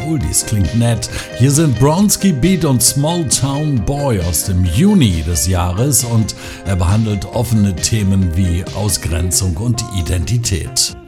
Oldies klingt nett. Hier sind Bronski Beat und Small Town Boy aus dem Juni des Jahres und er behandelt offene Themen wie Ausgrenzung und Identität.